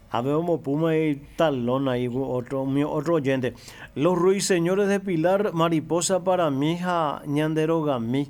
Habemos Puma y Talón ahí, otro oyente. Los ruiseñores de Pilar, mariposa para mi hija, ñandero gamí.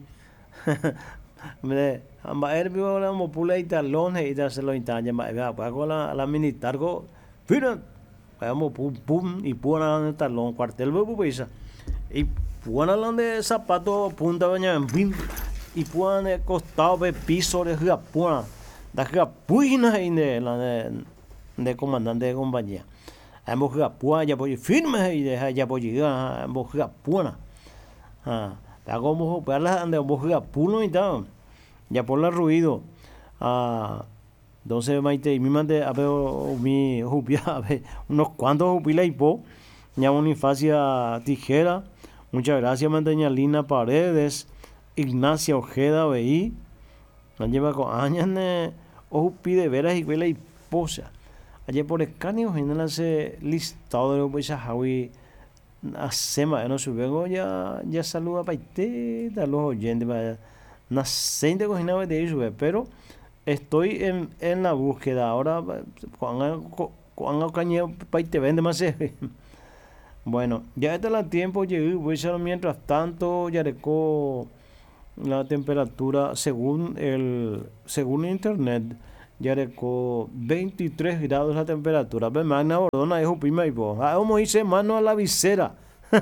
Mire, amba herbio la mopula y Talón y ya se lo intanya, pago la militar go, fina, vamos pum pum y puna en Talón, cuartel bebo pisa. Y puna la de zapato punta baña en pim y puna de costado de piso de japona. Da japuina y de comandante de compañía. Ambos japua ya voy firme y deja ya voy llegar ambos japuna. Hago mojo perlas ande ambos japuno y tal. Ya por la ruido. Entonces maite y mi mande a ver mi jupia a ver unos cuantos jupila y po. Ya Bonifacia Tijera. Muchas gracias Manteña Lina Paredes. Ignacia Ojeda Veí. No lleva con años o pide veras y vela y posa. Ayer por escaneo general se listado de los países Javi hacemos no subego ya saluda para usted a los oyentes nacente cocinaba de ellos pero estoy en la búsqueda ahora cuando cañeo para te vende más bueno ya está el tiempo llegué voy a mientras tanto ya recó la temperatura según internet ya recó 23 grados la temperatura pero magna bordona es un prima y vos como dice mano a la visera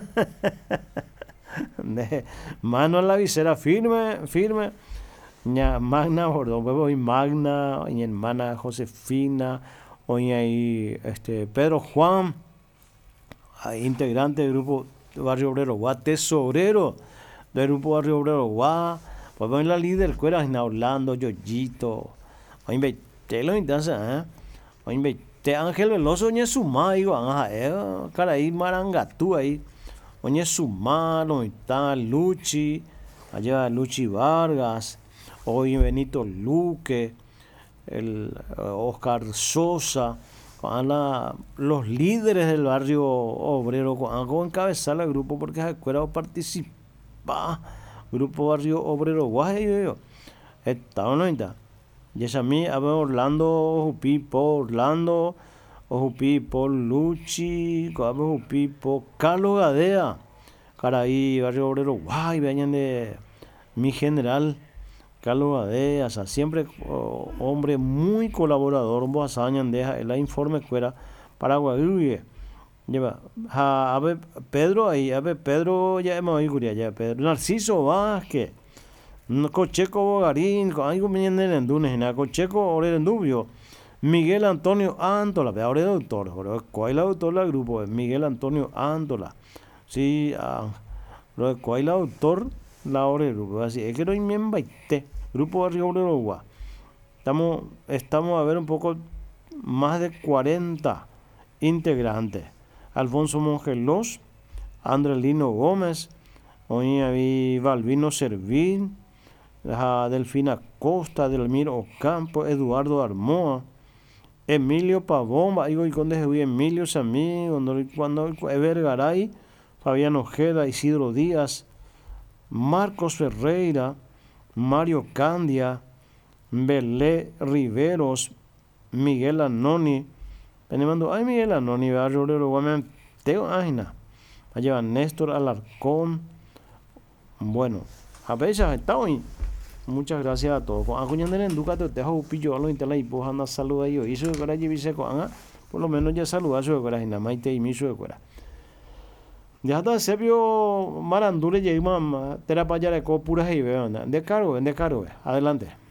mano a la visera firme ña magna bordón huevo y magna y hermana Josefina hoy ahí Pedro Juan integrante del grupo Barrio Obrero Guá tesorero del grupo Barrio Obrero Guá pues ven la líder cuera en Orlando Yoyito hoy te lo intensa hoy te Ángel Veloso ñe suma digo cara ahí marangatú ahí oñe suma no está Luchi allá Luchi Vargas hoy Benito Luque el Oscar Sosa los líderes del barrio obrero con encabezar el grupo porque se acuerda participa grupo barrio obrero guay está no está y es a mí a ver Orlando Ojupi por Luchi Ojupi por Carlos Gadea Caraí barrio obrero guay venían de mi general Carlos Gadea o sea, siempre hombre muy colaborador un boazañan deja el informe fuera Paraguay lleva a ver Pedro ahí a ver Pedro ya hemos oído ya Pedro Narciso Vázquez Cocheco Bogarín algo viene en Endunes en Cocheco Orerendubio Miguel Antonio Antola ahora es doctor ¿cuál es el autor del grupo? Miguel Antonio Antola sí ¿cuál es el autor? La hora del grupo así es que no hay miembro grupo Barrio Obrero Guá estamos a ver un poco más de 40 integrantes Alfonso Mongelos Andrelino Gómez hoy había Balbino Servín Delfina Costa Delmiro Ocampo Eduardo Armoa Emilio Pavón y con Emilio Samí cuando Ever Garay Fabián Ojeda Isidro Díaz Marcos Ferreira Mario Candia Belé Riveros Miguel Anoni Penemando Miguel Anoni Barrio Obrero Teo Ágina allá Néstor Alarcón bueno a veces está hoy muchas gracias a todos con acuñando en Ducato te dejo pillo a los internet y pues anda saluda yo y eso de coraje dice con por lo menos ya saluda su de coraje nada más te y mi su de coraje ya está Sepio Marandure llegamos terapia de puras y veo de cargo adelante